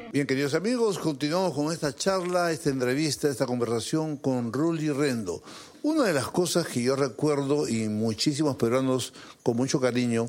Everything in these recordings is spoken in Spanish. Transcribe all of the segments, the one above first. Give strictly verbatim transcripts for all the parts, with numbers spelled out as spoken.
Bien, queridos amigos, continuamos con esta charla, esta entrevista, esta conversación con Rully Rendo. Una de las cosas que yo recuerdo, y muchísimos peruanos con mucho cariño,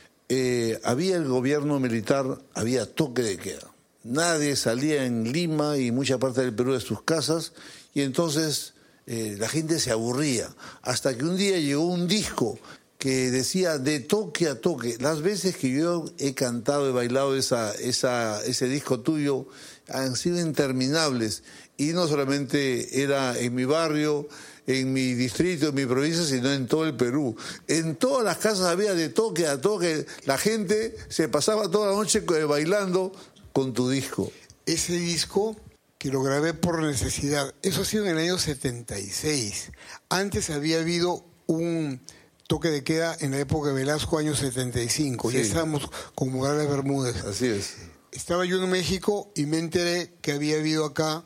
eh, había el gobierno militar, había toque de queda. Nadie salía en Lima y mucha parte del Perú de sus casas, y entonces eh, la gente se aburría. Hasta que un día llegó un disco que decía de toque a toque. Las veces que yo he cantado, he bailado esa, esa, ese disco tuyo, han sido interminables. Y no solamente era en mi barrio, en mi distrito, en mi provincia, sino en todo el Perú. En todas las casas había de toque a toque. La gente se pasaba toda la noche bailando con tu disco. Ese disco que lo grabé por necesidad, eso ha sido en el año setenta y seis. Antes había habido un toque de queda en la época de Velasco, año setenta y cinco. Sí. Ya estábamos con Morales Bermúdez. Así es. Estaba yo en México y me enteré que había habido acá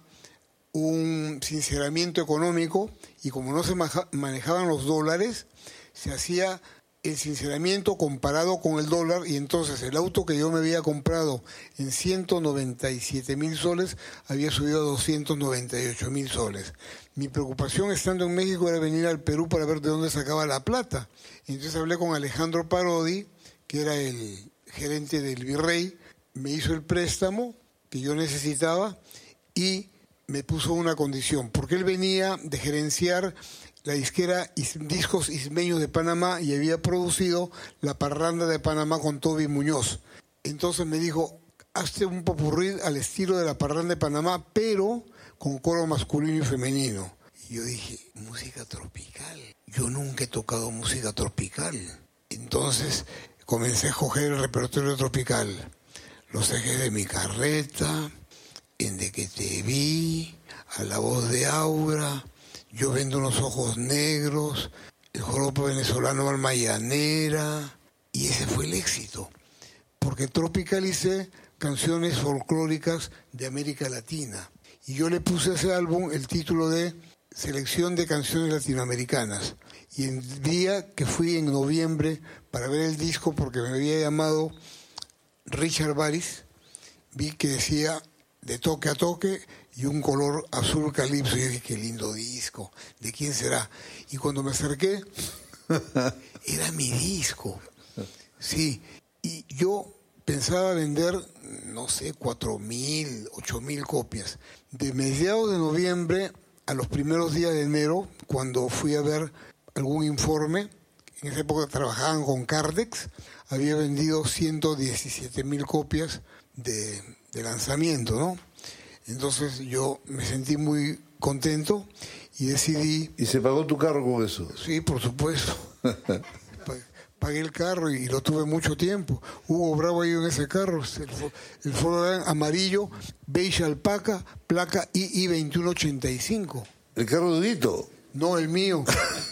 un sinceramiento económico, y como no se manejaban los dólares, se hacía el sinceramiento comparado con el dólar, y entonces el auto que yo me había comprado en ciento noventa y siete mil soles había subido a doscientos noventa y ocho mil soles. Mi preocupación estando en México era venir al Perú para ver de dónde sacaba la plata. Entonces hablé con Alejandro Parodi, que era el gerente del Virrey, me hizo el préstamo que yo necesitaba y me puso una condición, porque él venía de gerenciar la disquera Discos Ismeños de Panamá y había producido La Parranda de Panamá con Toby Muñoz. Entonces me dijo, hazte un popurrí al estilo de La Parranda de Panamá, pero con coro masculino y femenino. Y yo dije, música tropical. Yo nunca he tocado música tropical. Entonces comencé a escoger el repertorio tropical. Los ejes de mi carreta, En de que te vi, A la voz de Aura, Yo vendo unos ojos negros, El joropo venezolano Alma Llanera, y ese fue el éxito, porque tropicalicé canciones folclóricas de América Latina. Y yo le puse a ese álbum el título de Selección de Canciones Latinoamericanas. Y el día que fui en noviembre para ver el disco, porque me había llamado Richard Baris, vi que decía de toque a toque y un color azul calipso. Y yo dije, qué lindo disco, ¿de quién será? Y cuando me acerqué, era mi disco. Sí, y yo pensaba vender, no sé, cuatro mil, ocho mil copias. De mediados de noviembre a los primeros días de enero, cuando fui a ver algún informe, en esa época trabajaban con Cardex, había vendido ciento diecisiete mil copias de, de lanzamiento, ¿no? Entonces yo me sentí muy contento y decidí... ¿Y se pagó tu carro con eso? Sí, por supuesto. Pagué el carro y lo tuve mucho tiempo. Hugo Bravo ahí en ese carro, el, el Ford amarillo, beige alpaca, placa I I veintiuno ochenta y cinco. ¿El carro de Dito? No, el mío.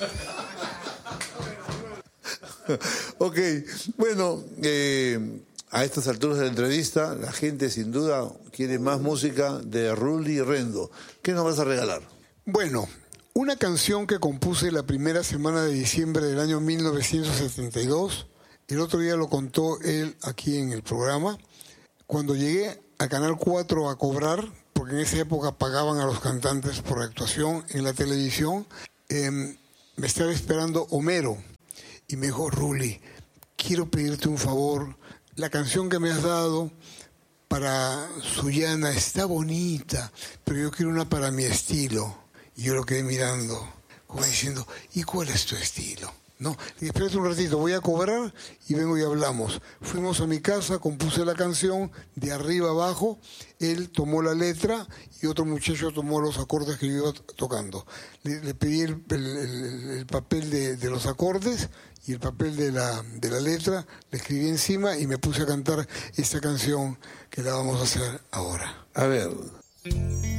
Ok, bueno, eh, a estas alturas de la entrevista, la gente sin duda quiere más música de Rully Rendo. ¿Qué nos vas a regalar? Bueno, una canción que compuse la primera semana de diciembre del año mil novecientos setenta y dos, el otro día lo contó él aquí en el programa. Cuando llegué a Canal cuatro a cobrar, porque en esa época pagaban a los cantantes por actuación en la televisión, eh, me estaba esperando Homero y me dijo, Rully, quiero pedirte un favor, la canción que me has dado para Sullana está bonita, pero yo quiero una para mi estilo. Y yo lo quedé mirando, como diciendo, ¿y cuál es tu estilo? No, le dije, espérate un ratito, voy a cobrar y vengo y hablamos. Fuimos a mi casa, compuse la canción de arriba a abajo, él tomó la letra y otro muchacho tomó los acordes que yo iba tocando. Le, le pedí el, el, el, el papel de, de los acordes y el papel de la, de la letra, le escribí encima y me puse a cantar esta canción que la vamos a hacer ahora. A ver...